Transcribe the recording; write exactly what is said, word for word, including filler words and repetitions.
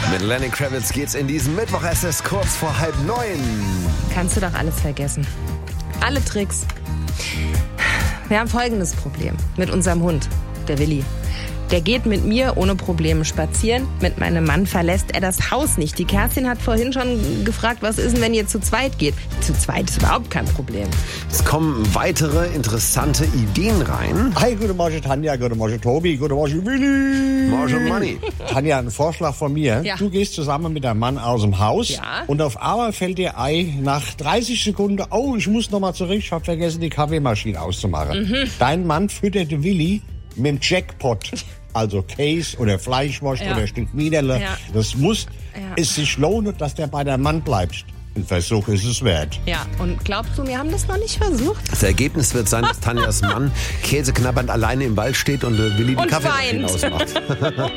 Mit Lenny Kravitz geht's in diesen Mittwoch. Es ist kurz vor halb neun. Kannst du doch alles vergessen. Alle Tricks. Wir haben folgendes Problem mit unserem Hund, der Willi. Der geht mit mir ohne Probleme spazieren. Mit meinem Mann verlässt er das Haus nicht. Die Kerstin hat vorhin schon gefragt, was ist denn, wenn ihr zu zweit geht? Zu zweit ist überhaupt kein Problem. Es kommen weitere interessante Ideen rein. Hi, guten Morgen Tanja, guten Morgen Tobi, guten Morgen Willi. Morgen Money. Tanja, ein Vorschlag von mir. Ja. Du gehst zusammen mit deinem Mann aus dem Haus Ja. und auf einmal fällt dir ein, nach dreißig Sekunden, oh, ich muss noch mal zurück, ich habe vergessen, die Kaffeemaschine auszumachen. Mhm. Dein Mann füttert Willi mit dem Jackpot. Also Käse oder Fleischwurst Ja. oder ein Stück Widerle. Ja. Das muss Ja. es sich lohnen, dass der bei deinem Mann bleibt. Ein Versuch ist es wert. Ja, und glaubst du, wir haben das noch nicht versucht? Das Ergebnis wird sein, dass Tanjas Mann käseknabbernd alleine im Wald steht und äh, Willi die Und Kaffeemaschine weint. ausmacht.